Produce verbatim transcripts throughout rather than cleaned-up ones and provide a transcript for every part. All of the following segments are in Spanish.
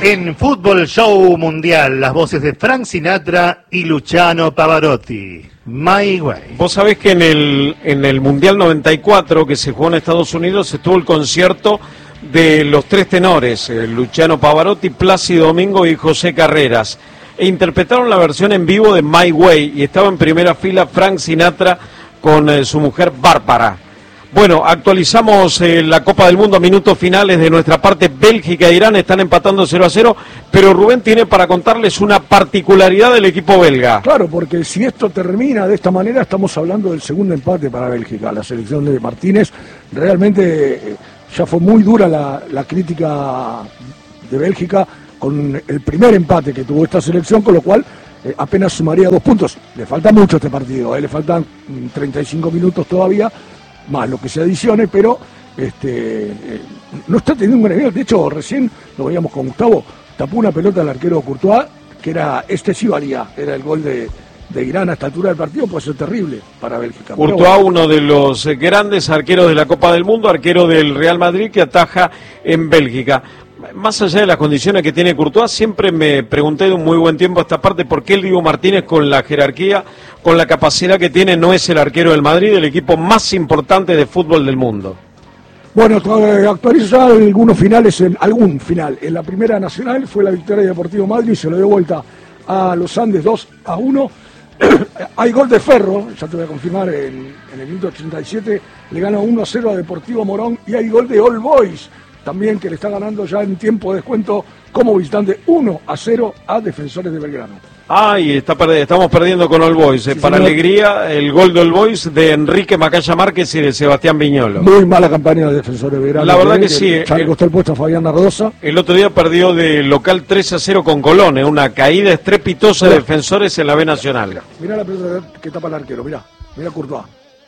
En Fútbol Show Mundial, las voces de Frank Sinatra y Luciano Pavarotti. My Way. Vos sabés que en el, en el Mundial noventa y cuatro, que se jugó en Estados Unidos, estuvo el concierto de los tres tenores, eh, Luciano Pavarotti, Plácido Domingo y José Carreras, e interpretaron la versión en vivo de My Way, y estaba en primera fila Frank Sinatra con eh, su mujer Bárbara. Bueno, actualizamos eh, la Copa del Mundo a minutos finales de nuestra parte. Bélgica e Irán están empatando cero a cero, pero Rubén tiene para contarles una particularidad del equipo belga. Claro, porque si esto termina de esta manera, estamos hablando del segundo empate para Bélgica. La selección de Martínez, realmente eh, ya fue muy dura la, la crítica de Bélgica con el primer empate que tuvo esta selección, con lo cual eh, apenas sumaría dos puntos. Le falta mucho a este partido, eh, le faltan treinta y cinco minutos todavía, más lo que se adicione, pero este, eh, no está teniendo un buen nivel. De hecho, recién lo veíamos con Gustavo, tapó una pelota al arquero Courtois, que era, este sí valía, era el gol de, de Irán a esta altura del partido, puede ser terrible para Bélgica. Courtois, bueno, uno de los grandes arqueros de la Copa del Mundo, arquero del Real Madrid, que ataja en Bélgica. Más allá de las condiciones que tiene Courtois, siempre me pregunté de un muy buen tiempo a esta parte por qué el Dibu Martínez, con la jerarquía, con la capacidad que tiene, no es el arquero del Madrid, el equipo más importante de fútbol del mundo. Bueno, actualizo ya algunos finales, en algún final. En la Primera Nacional fue la victoria de Deportivo Madrid, se lo dio vuelta a los Andes dos a uno. Hay gol de Ferro, ya te voy a confirmar, en, en el minuto ochenta y siete, le gana uno a cero a Deportivo Morón, y hay gol de All Boys, también, que le está ganando ya en tiempo de descuento como visitante uno a cero a Defensores de Belgrano. Ay, está perdi- estamos perdiendo con All Boys. Eh. Sí, Para señor. Alegría, el gol de All Boys de Enrique Macaya Márquez y de Sebastián Viñolo. Muy mala campaña de Defensores de Belgrano. La verdad que, que sí. Ya le costó el puesto a Fabián Nardosa. El otro día perdió de local tres a cero con Colón, eh, una caída estrepitosa de Defensores en la B Nacional. Mirá la pelota que tapa el arquero, mirá, mirá Courtois.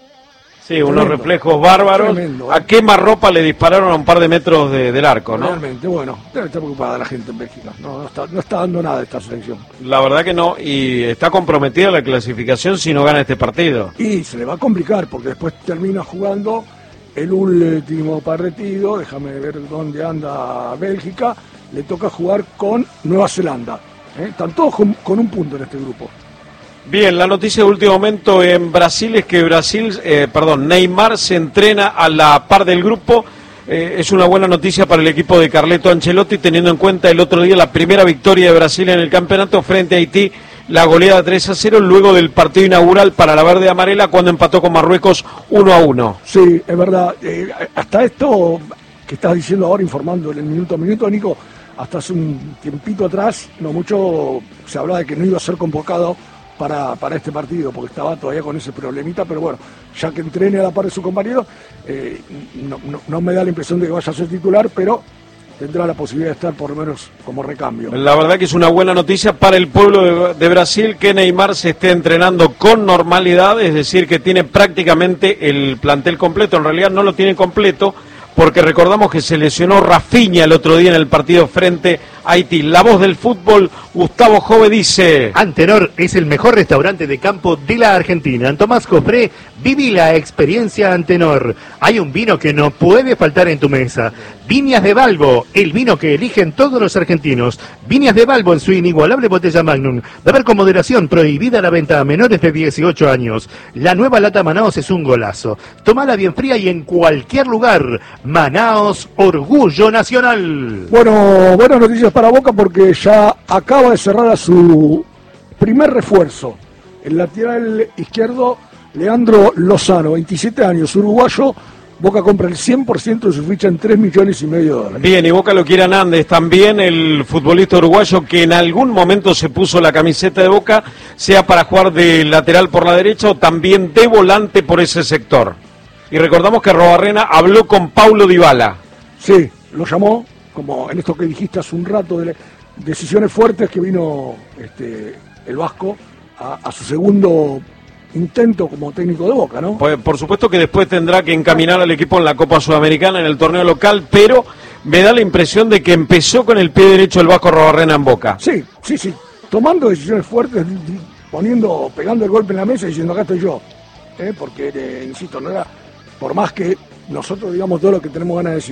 Sí, tremendo, unos reflejos bárbaros. Tremendo, ¿eh? A quemarropa le dispararon a un par de metros de, del arco, ¿no? Realmente, bueno, debe estar preocupada la gente en Bélgica. No, no, está, no está dando nada esta selección. La verdad que no, y está comprometida la clasificación si no gana este partido. Y se le va a complicar, porque después termina jugando el último partido, déjame ver dónde anda Bélgica, le toca jugar con Nueva Zelanda. ¿eh? Están todos con, con un punto en este grupo. Bien, la noticia de último momento en Brasil es que Brasil, eh, perdón, Neymar se entrena a la par del grupo. Eh, es una buena noticia para el equipo de Carleto Ancelotti, teniendo en cuenta el otro día la primera victoria de Brasil en el campeonato frente a Haití, la goleada tres a cero, luego del partido inaugural para la verde amarela cuando empató con Marruecos uno a uno. Sí, es verdad. Eh, hasta esto que estás diciendo ahora, informando en el minuto a minuto, Nico, hasta hace un tiempito atrás, no mucho, se hablaba de que no iba a ser convocado Para, para este partido, porque estaba todavía con ese problemita, pero bueno, ya que entrene a la par de su compañero, eh, no, no, no me da la impresión de que vaya a ser titular, pero tendrá la posibilidad de estar por lo menos como recambio. La verdad que es una buena noticia para el pueblo de, de Brasil que Neymar se esté entrenando con normalidad, es decir, que tiene prácticamente el plantel completo. En realidad no lo tiene completo, porque recordamos que se lesionó Rafinha el otro día en el partido frente a Haití. La voz del fútbol, Gustavo Jove, dice: Antenor es el mejor restaurante de campo de la Argentina. En Tomás Cofré, viví la experiencia Antenor. Hay un vino que no puede faltar en tu mesa. Viñas de Balbo, el vino que eligen todos los argentinos. Viñas de Balbo en su inigualable botella Magnum. Beber con moderación, prohibida la venta a menores de dieciocho años. La nueva lata Manaos es un golazo. Tómala bien fría y en cualquier lugar. Manaos, orgullo nacional. Bueno, buenas noticias para Boca, porque ya acaba de cerrar a su primer refuerzo. El lateral izquierdo, Leandro Lozano, veintisiete años, uruguayo. Boca compra el cien por ciento de su ficha en tres millones y medio de dólares. Bien, y Boca lo quiere a Nández también, el futbolista uruguayo que en algún momento se puso la camiseta de Boca, sea para jugar de lateral por la derecha o también de volante por ese sector. Y recordamos que Robarrena habló con Paulo Dybala. Sí, lo llamó, como en esto que dijiste hace un rato, de decisiones fuertes que vino este, el vasco a, a su segundo intento como técnico de Boca, ¿no? Pues, por supuesto que después tendrá que encaminar al equipo en la Copa Sudamericana, en el torneo local, pero me da la impresión de que empezó con el pie derecho el Vasco Robarrena en Boca. Sí, sí, sí, tomando decisiones fuertes, poniendo, pegando el golpe en la mesa y diciendo acá estoy yo, ¿eh? Porque, eh, insisto, no era, por más que nosotros digamos todo lo que tenemos ganas de decir,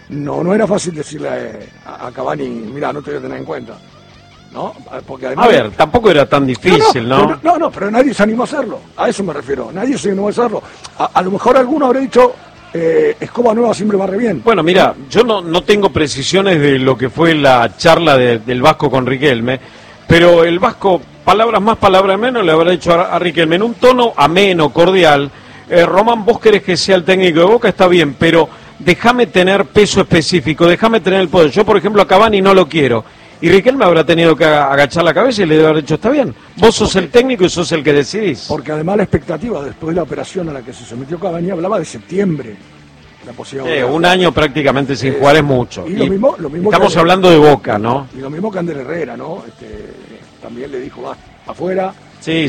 no, no era fácil decirle a, a Cavani, mira, no te voy a tener en cuenta. ¿No? Porque además, a ver, tampoco era tan difícil, ¿no? No, no, no, no, pero nadie se animó a hacerlo. A eso me refiero. Nadie se animó a hacerlo. A, a lo mejor alguno habrá dicho, eh, escoba nueva siempre barre bien. Bueno, mira, yo no, no tengo precisiones de lo que fue la charla de, del Vasco con Riquelme, pero el Vasco, palabras más, palabras menos, le habrá dicho a, a Riquelme en un tono ameno, cordial. Eh, Román, vos querés que sea el técnico de Boca, está bien, pero déjame tener peso específico, déjame tener el poder. Yo, por ejemplo, a Cavani no lo quiero. Y Riquelme habrá tenido que agachar la cabeza y le debe haber dicho, está bien, vos sos porque, el técnico y sos el que decidís. Porque además la expectativa después de la operación a la que se sometió Cavani hablaba de septiembre. La posibilidad eh, un año prácticamente sin eh, jugar es mucho. Y, y lo mismo, lo mismo estamos que, hablando de Boca, ¿no? Y lo mismo que Ander Herrera, ¿no? Este, también le dijo, va, afuera. Sí.